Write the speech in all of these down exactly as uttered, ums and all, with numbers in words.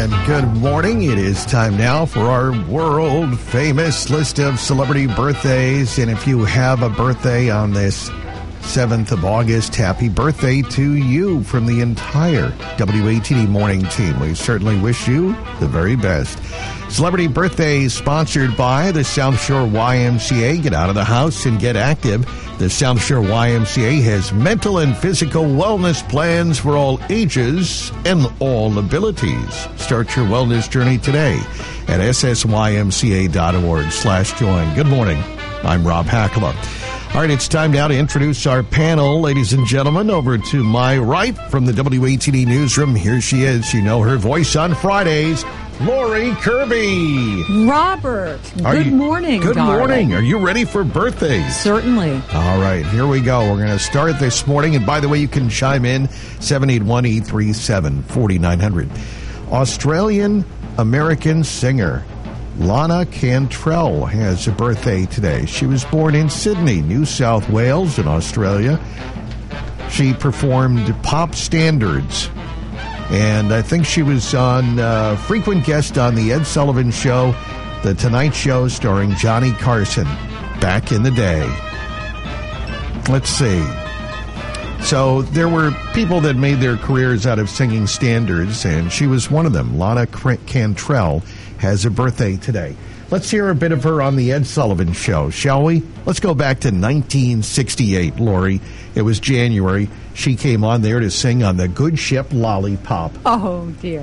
And good morning. It is time now for our world-famous list of celebrity birthdays. And if you have a birthday on this seventh of August, happy birthday to you from the entire W A T D morning team. We certainly wish you the very best. Celebrity birthdays sponsored by the South Shore Y M C A. Get out of the house and get active. The South Shore Y M C A has mental and physical wellness plans for all ages and all abilities. Start your wellness journey today at s s y m c a dot org slash join. Good morning. I'm Rob Hakala. All right, it's time now to introduce our panel. Ladies and gentlemen, over to my right from the W A T D newsroom, here she is. You know her voice on Fridays, Lori Kirby. Robert, Are good you, morning, Good darling. morning. Are you ready for birthdays? Certainly. All right, here we go. We're going to start this morning. And by the way, you can chime in seven eight one, eight three seven, four nine zero zero. Australian-American singer Lana Cantrell has a birthday today. She was born in Sydney, New South Wales in Australia. She performed pop standards. And I think she was on uh, frequent guest on the Ed Sullivan Show, The Tonight Show, starring Johnny Carson back in the day. Let's see. So there were people that made their careers out of singing standards, and she was one of them. Lana Cantrell has a birthday today. Let's hear a bit of her on the Ed Sullivan Show, shall we? Let's go back to nineteen sixty-eight, Lori. It was January. She came on there to sing on the Good Ship Lollipop. Oh, dear.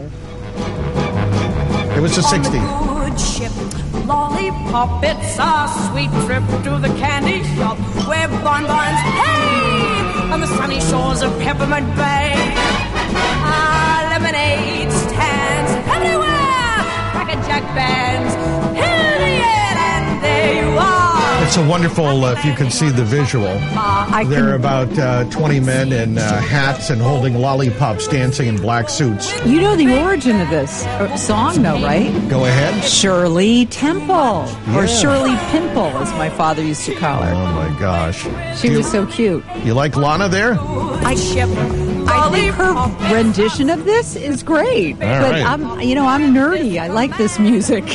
It was the sixties. On the Good Ship Lollipop, it's a sweet trip to the candy shop where bonbons, hey, on the sunny shores of Peppermint Bay. Ah, lemonade stands everywhere. Jack bands, here the end, and there you are. It's a wonderful, uh, if you can see the visual. I there are can, about uh, twenty men in uh, hats and holding lollipops dancing in black suits. you know the origin of this uh, song, though, right? Go ahead. Shirley Temple, Yeah. or Shirley Pimple, as my father used to call her. Oh, my gosh. She Do was you, so cute. You like Lana there? I, I think her rendition of this is great. All but right. I'm, you know, I'm nerdy. I like this music.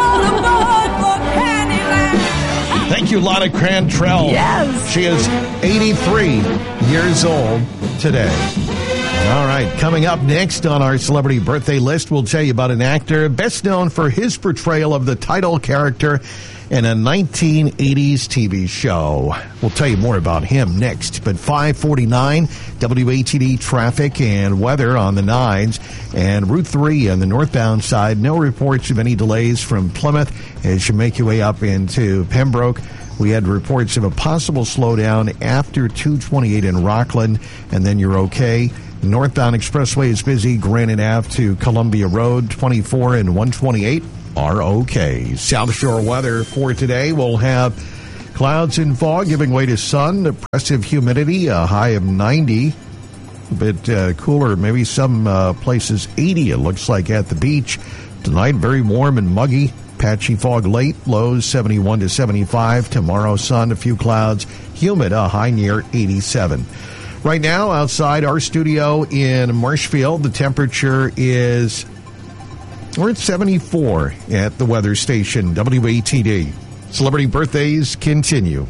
Thank you, Lana Cantrell. Yes. She is eighty-three years old today. All right, coming up next on our celebrity birthday list, we'll tell you about an actor best known for his portrayal of the title character in a nineteen eighties T V show. We'll tell you more about him next. But five forty-nine, W A T D traffic and weather on the nines. And Route three on the northbound side, no reports of any delays from Plymouth as you make your way up into Pembroke. We had reports of a possible slowdown after two twenty-eight in Rockland, and then you're okay. Northbound expressway is busy. Granite Ave to Columbia Road, twenty-four and one twenty-eight. Are okay. South Shore weather for today. We'll have clouds and fog giving way to sun, oppressive humidity, a high of ninety. A bit uh, cooler, maybe some uh, places eighty, it looks like, at the beach. Tonight, very warm and muggy. Patchy fog late, lows seventy-one to seventy-five. Tomorrow, sun, a few clouds, humid, a high near eighty-seven. Right now, outside our studio in Marshfield, the temperature is... We're at seventy-four at the weather station, W A T D. Celebrity birthdays continue.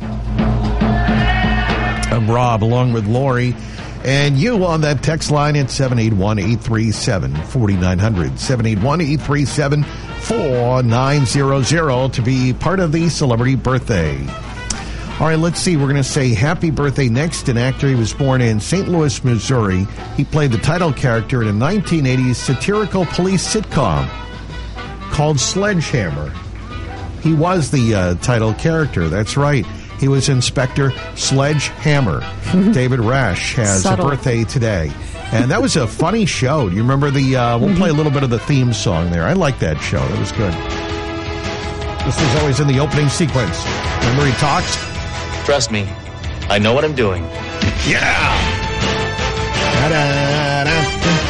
I'm Rob, along with Lori, and you on that text line at seven eight one, eight three seven, four nine zero zero, seven eight one, eight three seven, four nine zero zero to be part of the celebrity birthday. All right, let's see. We're going to say happy birthday next. An actor, he was born in Saint Louis, Missouri. He played the title character in a nineteen eighties satirical police sitcom called Sledgehammer. He was the uh, title character. That's right. He was Inspector Sledgehammer. David Rash has Subtle. a birthday today. And that was a funny show. Do you remember the, uh, we'll play a little bit of the theme song there. I like that show. It was good. This was always in the opening sequence. Remember he talks? Trust me, I know what I'm doing. Yeah! Da-da-da.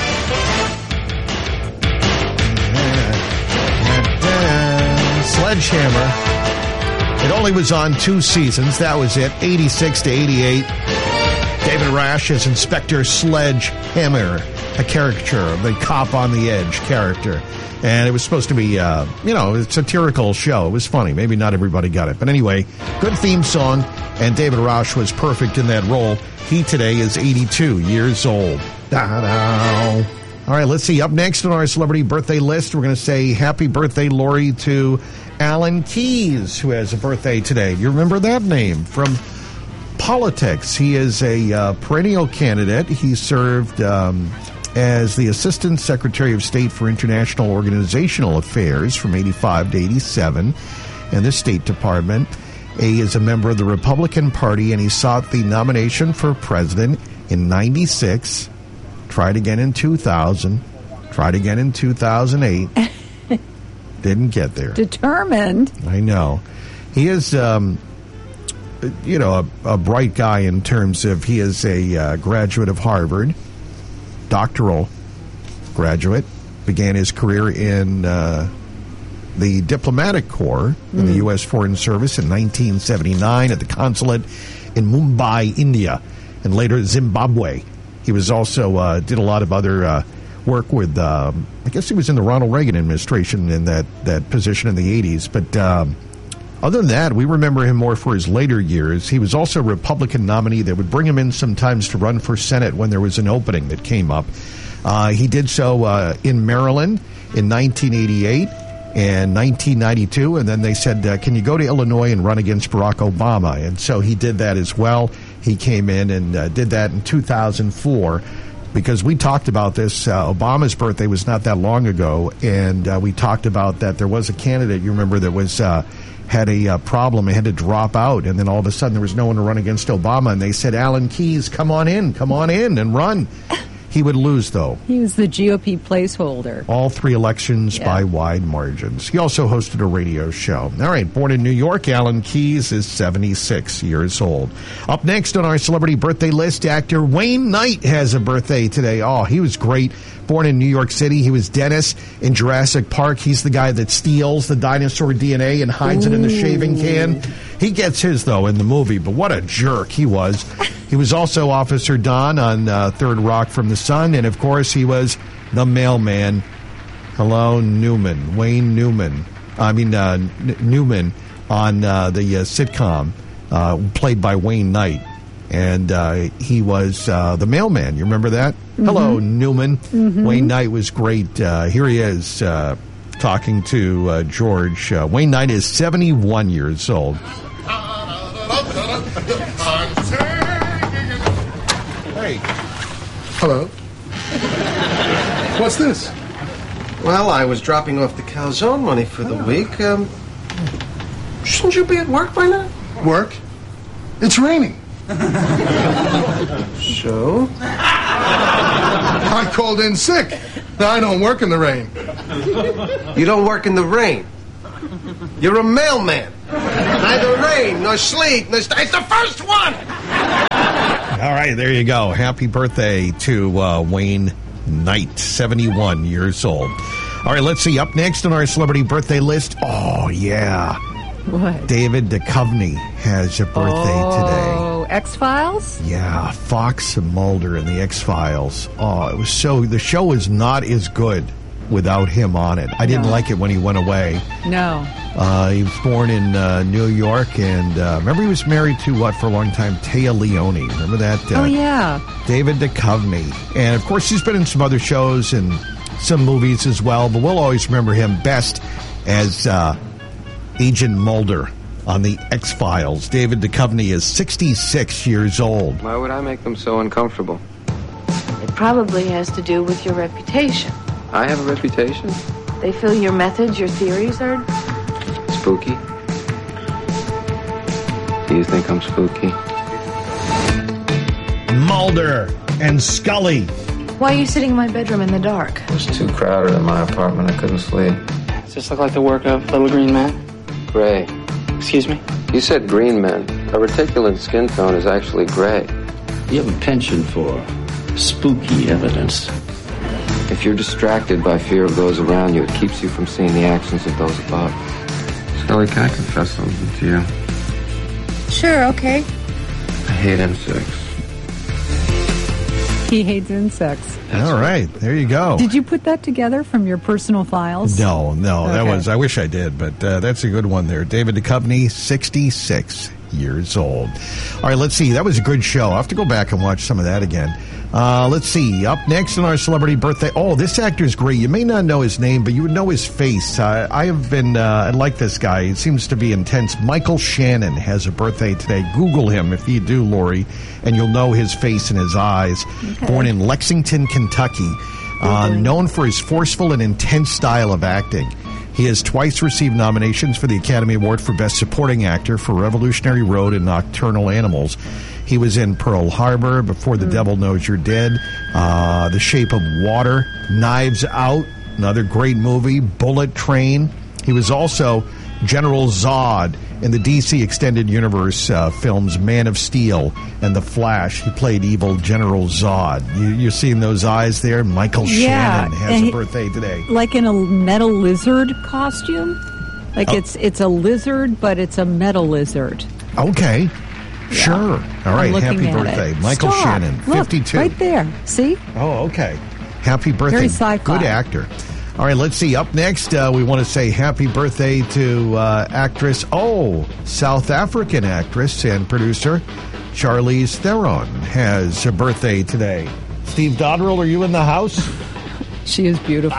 Sledgehammer. It only was on two seasons. That was it, eighty-six to eighty-eight. David Rash as Inspector Sledgehammer. a caricature, the cop on the edge character. And it was supposed to be, uh, you know, a satirical show. It was funny. Maybe not everybody got it. But anyway, good theme song. And David Rauch was perfect in that role. He today is eighty-two years old. Da-da. All right, let's see. Up next on our celebrity birthday list, we're going to say happy birthday, Lori, to Alan Keyes, who has a birthday today. You remember that name from politics. He is a uh, perennial candidate. He served um, as the Assistant Secretary of State for International Organizational Affairs from eighty-five to eighty-seven in the State Department. He is a member of the Republican Party, and he sought the nomination for president in ninety-six, tried again in two thousand, tried again in two thousand eight. Didn't get there. Determined. I know. He is, um, you know, a, a bright guy in terms of he is a uh, graduate of Harvard, doctoral graduate, began his career in uh, the diplomatic corps in mm. the U S Foreign Service in nineteen seventy-nine at the consulate in Mumbai, India, and later Zimbabwe. He was also uh, did a lot of other uh, work with, um, I guess he was in the Ronald Reagan administration in that, that position in the eighties. But um, other than that, we remember him more for his later years. He was also a Republican nominee that would bring him in sometimes to run for Senate when there was an opening that came up. Uh, he did so uh, in Maryland in nineteen eighty-eight and nineteen ninety-two, and then they said, uh, can you go to Illinois and run against Barack Obama? And so he did that as well. He came in and uh, did that in two thousand four. Because we talked about this, uh, Obama's birthday was not that long ago, and uh, we talked about that there was a candidate, you remember, that was uh, had a uh, problem and had to drop out, and then all of a sudden there was no one to run against Obama, and they said, Alan Keyes, come on in, come on in and run. He would lose, though. He was the G O P placeholder. All three elections yeah. by wide margins. He also hosted a radio show. All right, born in New York, Alan Keyes is seventy-six years old. Up next on our celebrity birthday list, actor Wayne Knight has a birthday today. Oh, he was great. Born in New York City, he was Dennis in Jurassic Park. He's the guy that steals the dinosaur D N A and hides Ooh. it in the shaving can. He gets his, though, in the movie, but what a jerk he was. He was also Officer Don on uh, Third Rock from the Sun, and, of course, he was the mailman. Hello, Newman. Wayne Newman. I mean, uh, N- Newman on uh, the uh, sitcom, uh, played by Wayne Knight. And uh, he was uh, the mailman. You remember that? Mm-hmm. Hello, Newman. Mm-hmm. Wayne Knight was great. Uh, here he is uh, talking to uh, George. Uh, Wayne Knight is seventy-one years old. Hey. Hello. What's this? Well, I was dropping off the calzone money for the oh. week. Um, shouldn't you be at work by now? Work? It's raining. So? I called in sick. Now I don't work in the rain. You don't work in the rain? You're a mailman. Neither rain, nor sleet, nor... St- it's the first one! All right, there you go. Happy birthday to uh, Wayne Knight, seventy-one years old. All right, let's see. Up next on our celebrity birthday list. Oh, yeah. What? David Duchovny has a birthday oh, today. Oh, X-Files? Yeah, Fox and Mulder and the X-Files. Oh, it was so... The show was not as good without him on it. I didn't no. like it when he went away. No. Uh, he was born in uh, New York, and uh, remember he was married to, what, for a long time, Téa Leoni. Remember that? Uh, oh, yeah. David Duchovny. And, of course, he's been in some other shows and some movies as well, but we'll always remember him best as uh, Agent Mulder on the X-Files. David Duchovny is sixty-six years old. Why would I make them so uncomfortable? It probably has to do with your reputation. I have a reputation? They feel your methods, your theories are... spooky. Do you think I'm spooky? Mulder and Scully. Why are you sitting in my bedroom in the dark? It was too crowded in my apartment. I couldn't sleep. Does this look like the work of Little Green Man? Gray. Excuse me? You said green men. A reticulant skin tone is actually gray. You have a penchant for spooky evidence. If you're distracted by fear of those around you, it keeps you from seeing the actions of those above. Scully, can I confess something to you? Sure, okay. I hate insects. He hates insects. All right, there you go. Did you put that together from your personal files? No, no, that Okay. was, I wish I did, but uh, that's a good one there. David Duchovny, sixty-six years old. All right, let's see. That was a good show. I'll have to go back and watch some of that again. Uh, let's see. Up next on our celebrity birthday. Oh, this actor is great. You may not know his name, but you would know his face. Uh, I have been, uh, I like this guy. He seems to be intense. Michael Shannon has a birthday today. Google him if you do, Lori, and you'll know his face and his eyes. Okay. Born in Lexington, Kentucky. Uh, known for his forceful and intense style of acting. He has twice received nominations for the Academy Award for Best Supporting Actor for Revolutionary Road and Nocturnal Animals. He was in Pearl Harbor, Before the mm. Devil Knows You're Dead, uh, The Shape of Water, Knives Out, another great movie, Bullet Train. He was also General Zod in the D C Extended Universe uh, films Man of Steel and The Flash. He played evil General Zod. You, you're seeing those eyes there? Michael Yeah, Shannon has and a he- birthday today. Like in a metal lizard costume? Like Oh. it's it's a lizard, but it's a metal lizard. Okay. Sure. All right. I'm looking Happy at birthday. it. Michael Stop. Shannon, Look, fifty-two. right there. See? Oh, okay. Happy birthday. Very sci-fi. Good actor. All right, let's see. Up next, uh, we want to say happy birthday to uh, actress, oh, South African actress and producer, Charlize Theron has a birthday today. Steve Dodderell, are you in the house? She is beautiful.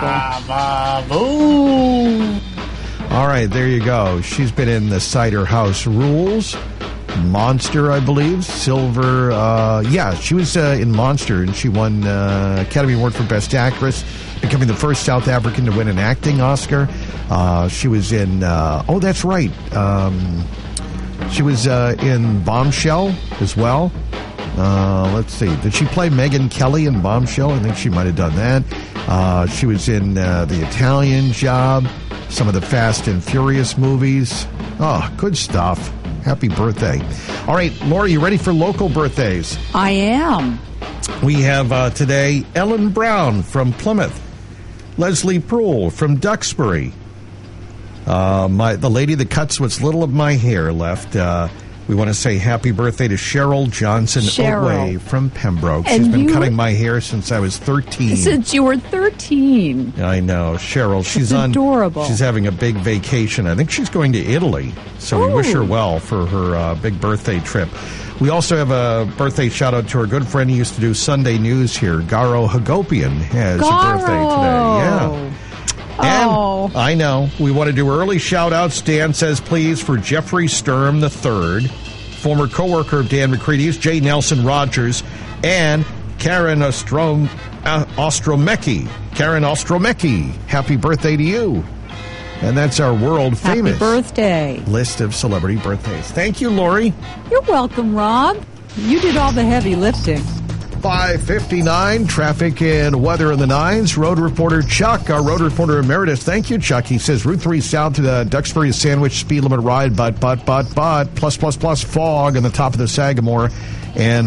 All right, there you go. She's been in the Cider House Rules, Monster, I believe, Silver. Uh, yeah, she was uh, in Monster, and she won uh, Academy Award for Best Actress, becoming the first South African to win an acting Oscar. Uh, she was in, uh, oh, that's right. Um, she was uh, in Bombshell as well. Uh, let's see. Did she play Megyn Kelly in Bombshell? I think she might have done that. Uh, she was in uh, The Italian Job, some of the Fast and Furious movies. Oh, good stuff. Happy birthday. All right, Laura, you ready for local birthdays? I am. We have uh, today Ellen Brown from Plymouth, Leslie Proul from Duxbury, uh, my the lady that cuts what's little of my hair left. Uh, we want to say happy birthday to Cheryl Johnson Cheryl. Otway from Pembroke. And She's been you- cutting my hair since I was thirteen. Since you were thirteen. I know. Cheryl, she's That's on. adorable. She's having a big vacation. I think she's going to Italy. So we wish her Ooh. well for her uh, big birthday trip. We also have a birthday shout out to our good friend who used to do Sunday News here, Garo Hagopian, has Garo. a birthday today. Yeah. And Oh. I know. We want to do early shout outs. Dan says, please, for Jeffrey Sturm the third, former co-worker of Dan McCready's, J. Nelson Rogers, and Karen Ostrom, uh, Ostromecki. Karen Ostromecki, happy birthday to you. And that's our world famous Happy birthday. list of celebrity birthdays. Thank you, Lori. You're welcome, Rob. You did all the heavy lifting. five fifty-nine, traffic and weather in the nines. Road reporter Chuck, our road reporter emeritus. Thank you, Chuck. He says Route three south to the Duxbury Sandwich speed limit ride, but, but, but, but, plus, plus, plus fog on the top of the Sagamore. And